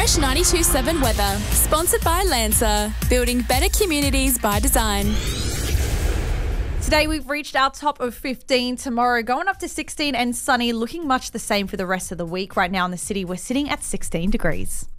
Fresh 92.7 weather, sponsored by Lancer, building better communities by design. Today we've reached our top of 15. Tomorrow going up to 16 and sunny, looking much the same for the rest of the week. Right now in the city we're sitting at 16 degrees.